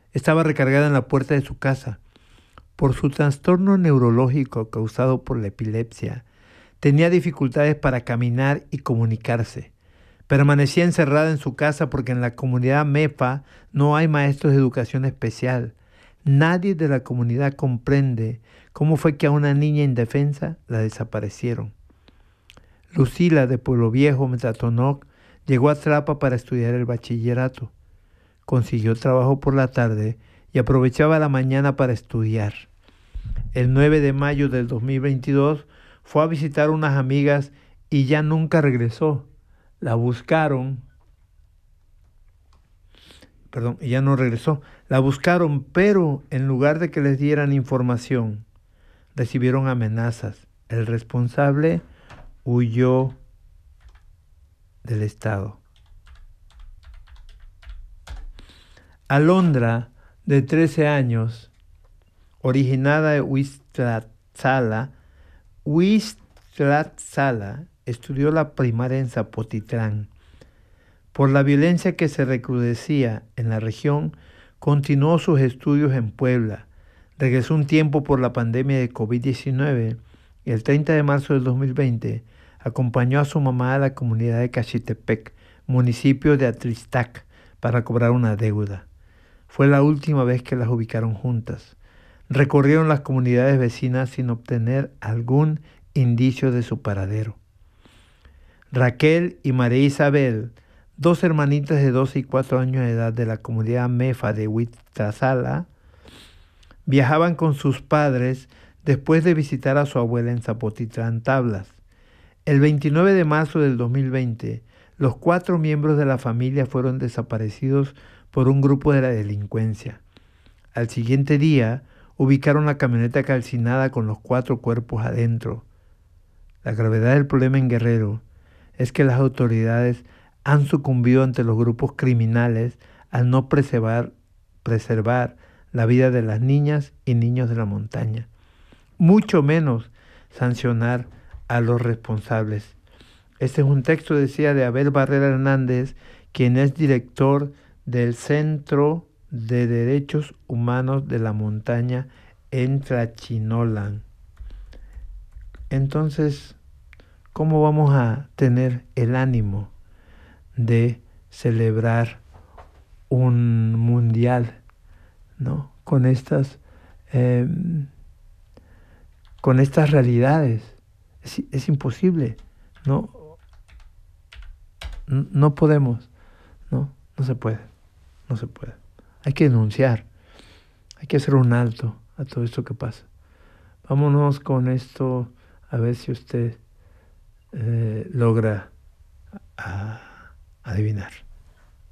estaba recargada en la puerta de su casa. Por su trastorno neurológico causado por la epilepsia, tenía dificultades para caminar y comunicarse. Permanecía encerrada en su casa porque en la comunidad MEFA no hay maestros de educación especial. Nadie de la comunidad comprende cómo fue que a una niña indefensa la desaparecieron. Lucila de Pueblo Viejo, Metatonoc, llegó a Tlapa para estudiar el bachillerato. Consiguió trabajo por la tarde y aprovechaba la mañana para estudiar. El 9 de mayo del 2022 fue a visitar unas amigas y ya nunca regresó. La buscaron, perdón, ya no regresó. La buscaron, pero en lugar de que les dieran información, recibieron amenazas. El responsable huyó del estado. Alondra, de 13 años, originada de Huixtlatzala, estudió la primaria en Zapotitlán. Por la violencia que se recrudecía en la región, continuó sus estudios en Puebla. Regresó un tiempo por la pandemia de COVID-19 y el 30 de marzo del 2020 acompañó a su mamá a la comunidad de Cachitepec, municipio de Atristac, para cobrar una deuda. Fue la última vez que las ubicaron juntas. Recorrieron las comunidades vecinas sin obtener algún indicio de su paradero. Raquel y María Isabel, dos hermanitas de 12 y 4 años de edad de la comunidad MEFA de Huitzazala, viajaban con sus padres después de visitar a su abuela en Zapotitlán Tablas. El 29 de marzo del 2020, los 4 miembros de la familia fueron desaparecidos por un grupo de la delincuencia. Al siguiente día, ubicaron la camioneta calcinada con los 4 cuerpos adentro. La gravedad del problema en Guerrero es que las autoridades han sucumbido ante los grupos criminales al no preservar la vida de las niñas y niños de la montaña, mucho menos sancionar a los responsables. Este es un texto, decía, de Abel Barrera Hernández, quien es director del Centro de Derechos Humanos de la Montaña en Tlachinolan. Entonces, ¿cómo vamos a tener el ánimo de celebrar un mundial, ¿no? Con estas realidades? Es imposible, ¿no? No podemos, ¿no? No se puede, no se puede. Hay que denunciar, hay que hacer un alto a todo esto que pasa. Vámonos con esto, a ver si usted logra adivinar.